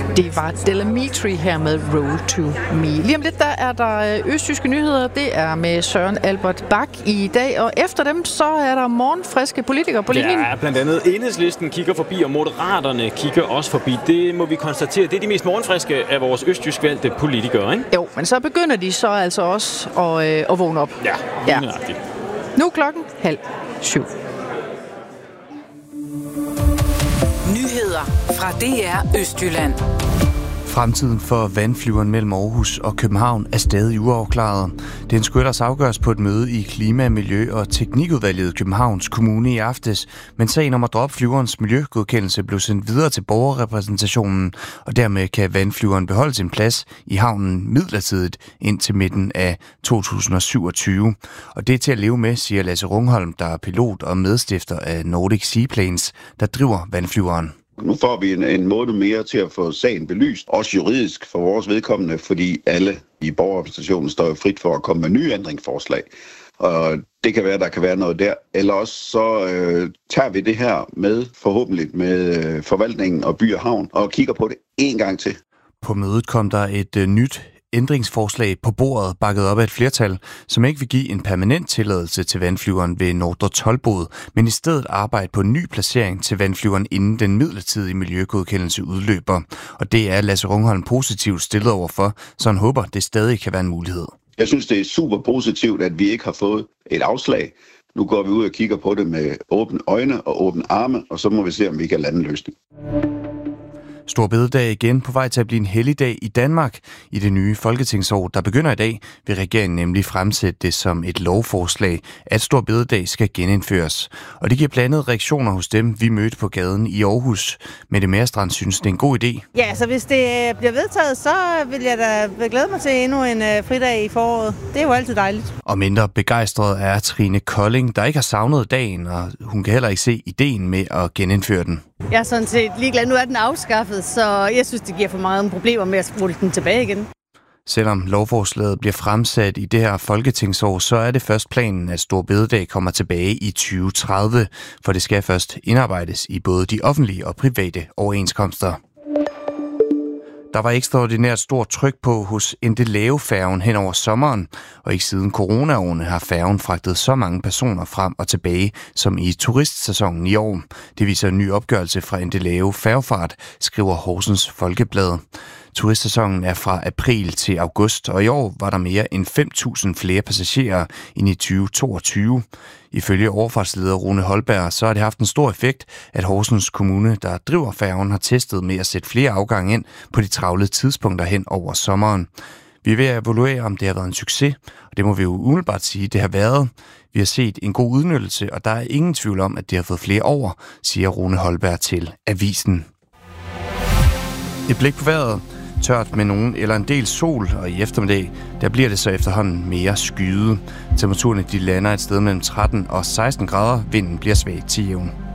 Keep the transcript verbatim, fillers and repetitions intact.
Det var Delamitri her med Roll to Me. Lige om lidt, der er der østjyske nyheder. Det er med Søren Albert Bak i dag, og efter dem, så er der morgenfriske politikere på linjen. Ja, blandt andet Enhedslisten kigger forbi, og Moderaterne kigger også forbi. Det må vi konstatere. Det er de mest morgenfriske af vores østjysk valgte politikere, ikke? Jo, men så begynder de så altså også at, øh, at vågne op. Ja, ja. Nøjagtigt. Nu er klokken halv syv. Nyheder fra D R Østjylland. Fremtiden for vandflyveren mellem Aarhus og København er stadig uafklaret. Den skulle ellers afgøres på et møde i Klima-, Miljø- og Teknikudvalget i Københavns Kommune i aftes, men sagen om at droppe flyverens miljøgodkendelse blev sendt videre til borgerrepræsentationen, og dermed kan vandflyveren beholde sin plads i havnen midlertidigt indtil midten af to tusind og syvogtyve. Og det er til at leve med, siger Lasse Rungholm, der er pilot og medstifter af Nordic Seaplanes, der driver vandflyveren. Nu får vi en, en måned mere til at få sagen belyst, også juridisk for vores vedkommende, fordi alle i borgerrepræsentationen står jo frit for at komme med nye ændringsforslag. Og det kan være, der kan være noget der. Eller også så øh, tager vi det her med, forhåbentlig med øh, forvaltningen og By og Havn, og kigger på det en gang til. På mødet kom der et øh, nyt ændringsforslag på bordet, bakket op af et flertal, som ikke vil give en permanent tilladelse til vandflyveren ved Nordre Toldbod, men i stedet arbejde på en ny placering til vandflyveren, inden den midlertidige miljøgodkendelse udløber. Og det er Lasse Rungholm positivt stillet overfor, så han håber, det stadig kan være en mulighed. Jeg synes, det er super positivt, at vi ikke har fået et afslag. Nu går vi ud og kigger på det med åbne øjne og åbne arme, og så må vi se, om vi kan lande en løsning. Stor bededag igen på vej til at blive en helligdag i Danmark. I det nye folketingsår, der begynder i dag, vil regeringen nemlig fremsætte det som et lovforslag, at stor bededag skal genindføres. Og det giver blandede reaktioner hos dem, vi mødte på gaden i Aarhus. Mette Merstrand synes, det er en god idé. Ja, så hvis det bliver vedtaget, så vil jeg da glæde mig til endnu en fridag i foråret. Det er jo altid dejligt. Og mindre begejstret er Trine Kolding, der ikke har savnet dagen, og hun kan heller ikke se ideen med at genindføre den. Jeg er sådan set ligeglad. Nu er den afskaffet, så jeg synes, det giver for meget problemer med at spole den tilbage igen. Selvom lovforslaget bliver fremsat i det her folketingsår, så er det først planen, at Stor Bededag kommer tilbage i tyve tredive, for det skal først indarbejdes i både de offentlige og private overenskomster. Der var ekstraordinært stort tryk på hos Endelave-færgen hen over sommeren, og ikke siden coronaårene har færgen fragtet så mange personer frem og tilbage som i turistsæsonen i år. Det viser en ny opgørelse fra Endelave Færgefart, skriver Horsens Folkeblad. Turistsæsonen er fra april til august, og i år var der mere end fem tusind flere passagerer end i tyve toogtyve. Ifølge overfartsleder Rune Holberg, så har det haft en stor effekt, at Horsens Kommune, der driver færgen, har testet med at sætte flere afgange ind på de travle tidspunkter hen over sommeren. Vi er ved at evaluere, om det har været en succes, og det må vi jo umiddelbart sige, det har været. Vi har set en god udnyttelse, og der er ingen tvivl om, at det har fået flere over, siger Rune Holberg til Avisen. Et blik på vejret. Tørt med nogen eller en del sol, og i eftermiddag, der bliver det så efterhånden mere skyet. Temperaturerne de lander et sted mellem tretten og seksten grader. Vinden bliver svag til jævn.